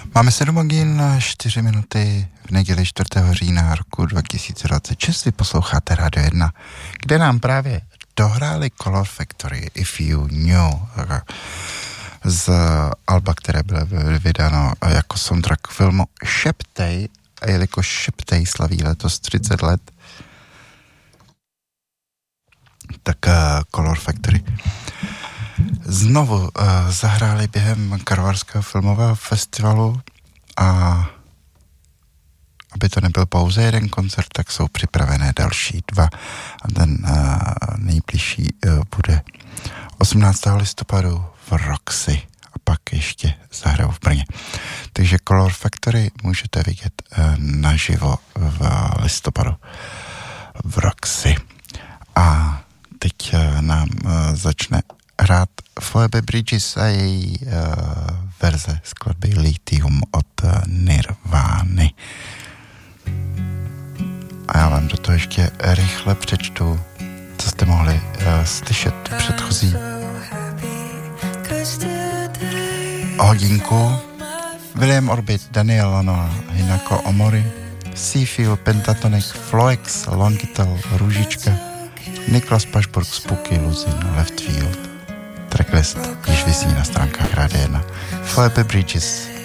Máme 7 hodin 4 minuty v neděli 4. října roku 2026. Vy posloucháte Radio 1, kde nám právě dohráli Color Factory If You Knew z alba, které bylo vydáno jako soundtrack filmu Šeptej, a jelikož Šeptej slaví letos 30 let, tak Color Factory znovu zahráli během Karlovarského filmového festivalu, a aby to nebyl pouze jeden koncert, tak jsou připravené další 2 a ten nejbližší bude 18. listopadu v Roxy a pak ještě zahrajou v Brně. Takže Color Factory můžete vidět naživo v listopadu v Roxy. A teď nám začne hrát Phoebe Bridgers a její verze skladby Lithium od Nirvány. A já vám do toho ještě rychle přečtu, co jste mohli slyšet předchozí hodinku. William Orbit, Daniel Lanois, Hinako Omori, Seafield, Pentatonic, Floex, Longitel, Růžička, Niklas Pašburg, Spooky, Luzin, Leftfield. Tracklist již visí na stránkách Rádia 1. Phoebe Bridgers.